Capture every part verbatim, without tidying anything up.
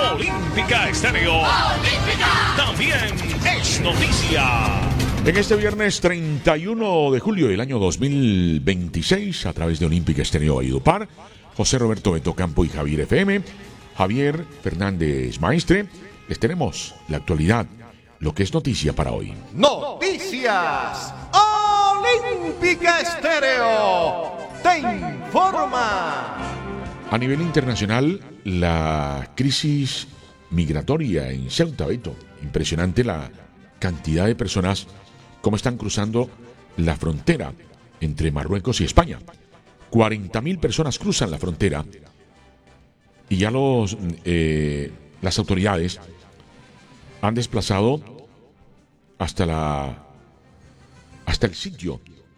Olímpica Estéreo. Olímpica. También es noticia. En este viernes treinta y uno de julio del año dos mil veintiséis, a través de Olímpica Estéreo Valledupar, José Roberto Beto Campo y Javier F M, Javier Fernández Maestre, les tenemos la actualidad, lo que es noticia para hoy. Noticias Olímpica Estéreo te informa. A nivel internacional, la crisis migratoria en Ceuta, Beto, impresionante la cantidad de personas como están cruzando la frontera entre Marruecos y España. cuarenta mil personas cruzan la frontera y ya los, eh, las autoridades han desplazado hasta, la, hasta el sitio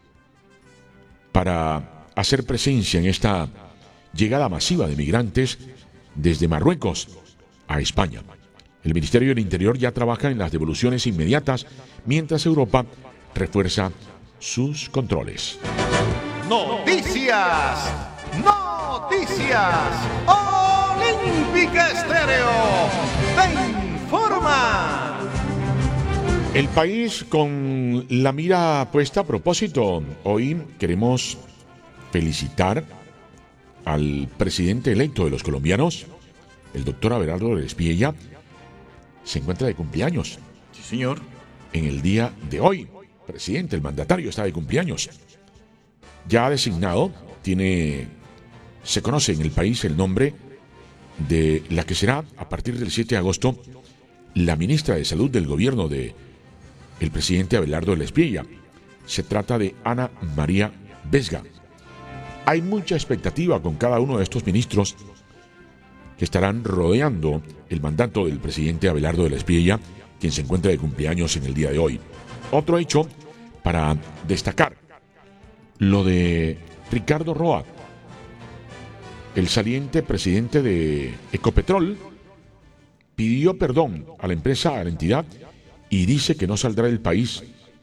para hacer presencia en esta llegada masiva de migrantes desde Marruecos a España. El Ministerio del Interior ya trabaja en las devoluciones inmediatas, mientras Europa refuerza sus controles. Noticias, noticias, Olímpica Estéreo te informa. El país con la mira puesta a propósito. Hoy queremos felicitar al presidente electo de los colombianos, el doctor Abelardo Espiella. Se encuentra de cumpleaños. Sí, señor. En el día de hoy, presidente, el mandatario está de cumpleaños. Ya designado, tiene, se conoce en el país el nombre de la que será, a partir del siete de agosto, la ministra de Salud del gobierno de el presidente Abelardo Espiella. Se trata de Ana María Vesga. Hay mucha expectativa con cada uno de estos ministros que estarán rodeando el mandato del presidente Abelardo Espiella, quien se encuentra de cumpleaños en el día de hoy. Otro hecho para destacar, lo de Ricardo Roa, el saliente presidente de Ecopetrol, pidió perdón a la empresa, a la entidad, y dice que no saldrá del país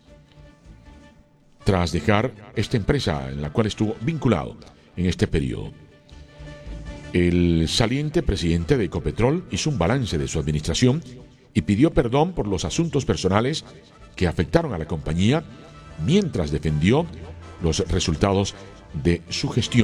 tras dejar esta empresa en la cual estuvo vinculado en este periodo. El saliente presidente de Ecopetrol hizo un balance de su administración y pidió perdón por los asuntos personales que afectaron a la compañía, mientras defendió los resultados de su gestión.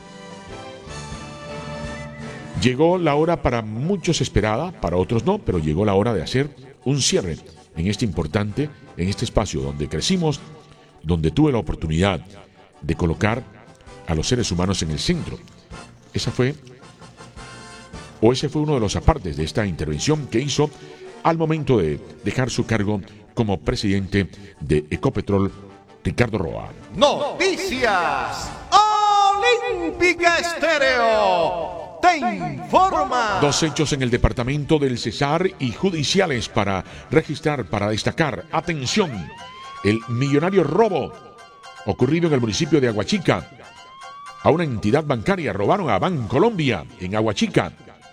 Llegó la hora, para muchos esperada, para otros no, pero llegó la hora de hacer un cierre en este importante, en este espacio donde crecimos, donde tuve la oportunidad de colocar a los seres humanos en el centro. Esa fue, o ese fue uno de los apartes de esta intervención que hizo al momento de dejar su cargo como presidente de Ecopetrol, Ricardo Roa. Noticias Olímpica Estéreo te informa. Dos hechos en el departamento del Cesar y judiciales para registrar, para destacar. Atención, el millonario robo ocurrido en el municipio de Aguachica. A una entidad bancaria robaron a Bancolombia en Aguachica.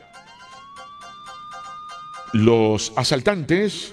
Los asaltantes,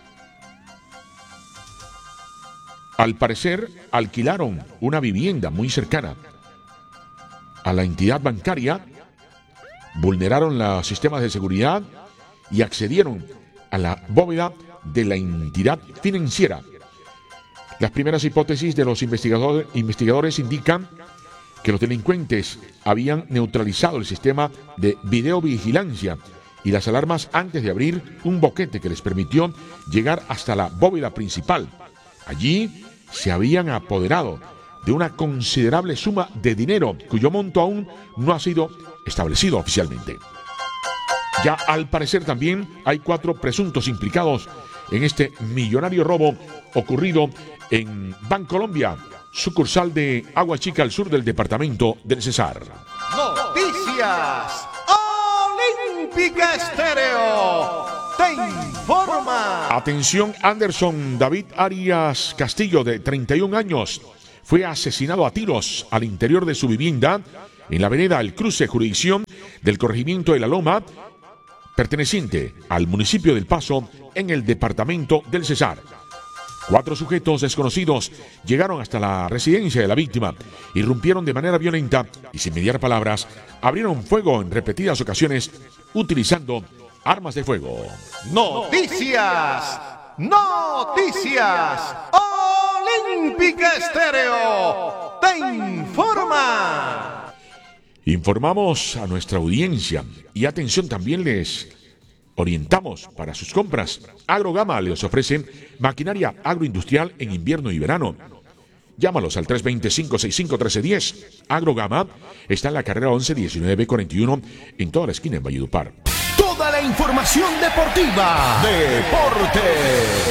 al parecer, alquilaron una vivienda muy cercana a la entidad bancaria, vulneraron los sistemas de seguridad y accedieron a la bóveda de la entidad financiera. Las primeras hipótesis de los investigador, investigadores indican que los delincuentes habían neutralizado el sistema de videovigilancia y las alarmas antes de abrir un boquete que les permitió llegar hasta la bóveda principal. Allí se habían apoderado de una considerable suma de dinero cuyo monto aún no ha sido establecido oficialmente. Ya al parecer también hay cuatro presuntos implicados en este millonario robo ocurrido en Bancolombia, sucursal de Aguachica, al sur del departamento del Cesar. Noticias Olímpica Estéreo te informa. Atención, Anderson David Arias Castillo, de treinta y un años, fue asesinado a tiros al interior de su vivienda en la vereda El Cruce, jurisdicción del corregimiento de La Loma, perteneciente al municipio del Paso, en el departamento del Cesar. Cuatro sujetos desconocidos llegaron hasta la residencia de la víctima, irrumpieron de manera violenta y sin mediar palabras, abrieron fuego en repetidas ocasiones utilizando armas de fuego. Noticias, noticias. Olímpica Estéreo te informa. Informamos a nuestra audiencia y atención, también les orientamos para sus compras. Agrogama les ofrece maquinaria agroindustrial en invierno y verano. Llámalos al tres dos cero, cinco seis cinco, uno tres uno cero. Agrogama está en la carrera once diecinueve cuarenta y uno en toda la esquina en Valledupar. Toda la información deportiva. Deportes.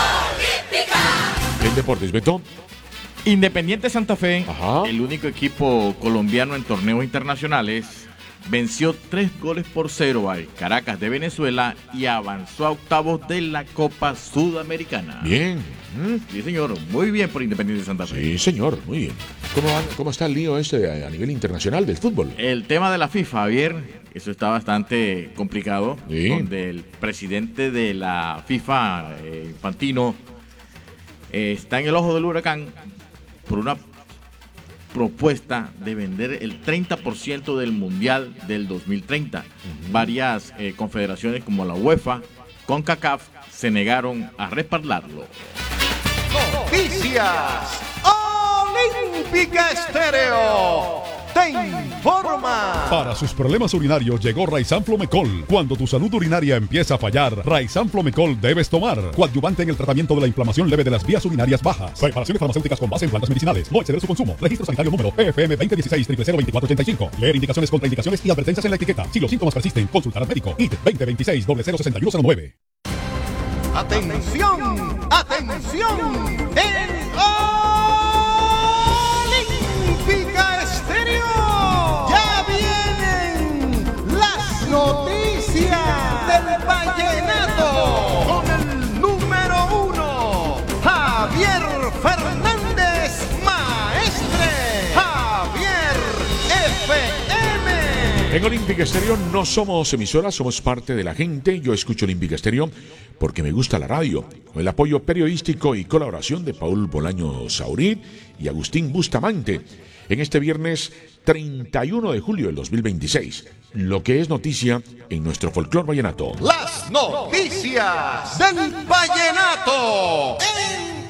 En Deportes, Beto. Independiente Santa Fe, Ajá. el único equipo colombiano en torneos internacionales, venció tres goles por cero al Caracas de Venezuela y avanzó a octavos de la Copa Sudamericana. Bien. ¿Mm? Sí, señor, muy bien por Independiente Santa Fe. Sí, señor, muy bien. ¿Cómo, van- cómo está el lío este a nivel internacional del fútbol? El tema de la FIFA, Javier, eso está bastante complicado, Sí. donde el presidente de la FIFA, eh, Infantino, eh, está en el ojo del huracán por una propuesta de vender el treinta por ciento del Mundial del dos mil treinta. Uh-huh. Varias eh, confederaciones como la UEFA, CONCACAF, se negaron a respaldarlo. Noticias, Olímpica Estéreo te informa. Para sus problemas urinarios llegó Raizan Flomecol. Cuando tu salud urinaria empieza a fallar, Raizan Flomecol debes tomar. Coadyuvante en el tratamiento de la inflamación leve de las vías urinarias bajas. Preparaciones farmacéuticas con base en plantas medicinales. No exceder su consumo. Registro sanitario número P F M veinte dieciséis cero cero veinticuatro ochenta y cinco. Leer indicaciones, contraindicaciones y advertencias en la etiqueta. Si los síntomas persisten, consultar al médico. I T veinte veintiséis cero cero sesenta y uno cero nueve. Atención, atención. En Olímpica Estéreo ya vienen las noticias del vallenato con el número uno, Javier Fernández Maestre. Javier F M. En Olímpica Estéreo no somos emisoras, somos parte de la gente. Yo escucho Olímpica Estéreo porque me gusta la radio. Con el apoyo periodístico y colaboración de Paul Bolaño Saurit y Agustín Bustamante. En este viernes treinta y uno de julio del dos mil veintiséis. Lo que es noticia en nuestro folclor vallenato. Las noticias del vallenato en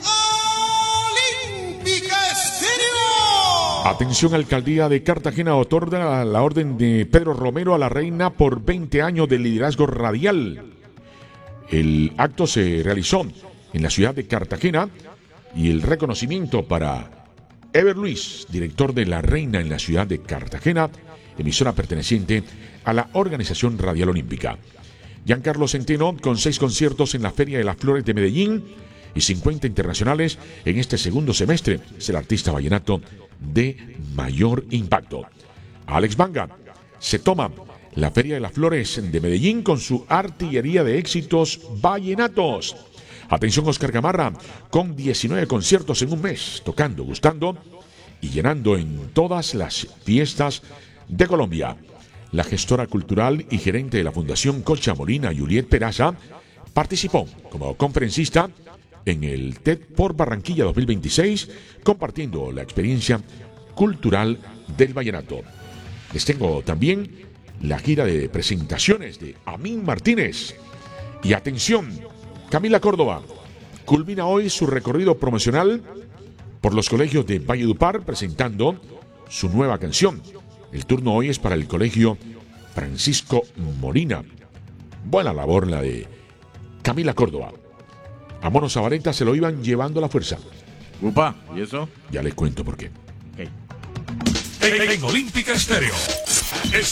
Olímpica Estéreo. Atención, Alcaldía de Cartagena otorga la orden de Pedro Romero a la reina por veinte años de liderazgo radial. El acto se realizó en la ciudad de Cartagena y el reconocimiento para Ever Luis, director de La Reina en la ciudad de Cartagena, emisora perteneciente a la Organización Radial Olímpica. Giancarlo Centeno, con seis conciertos en la Feria de las Flores de Medellín y cincuenta internacionales en este segundo semestre, es el artista vallenato de mayor impacto. Alex Banga se toma la Feria de las Flores de Medellín con su artillería de éxitos vallenatos. Atención, Oscar Gamarra, con diecinueve conciertos en un mes, tocando, gustando y llenando en todas las fiestas de Colombia. La gestora cultural y gerente de la Fundación Colcha Molina, Juliet Peraza, participó como conferencista en el TED por Barranquilla dos mil veintiséis, compartiendo la experiencia cultural del vallenato. Les tengo también la gira de presentaciones de Amín Martínez. Y atención, Camila Córdoba culmina hoy su recorrido promocional por los colegios de Valledupar presentando su nueva canción. El turno hoy es para el colegio Francisco Molina. Buena labor la de Camila Córdoba. A Mono Zabaleta se lo iban llevando a la fuerza. Upa, ¿y eso? Ya les cuento por qué. Okay. En, en Olímpica Estéreo. Esta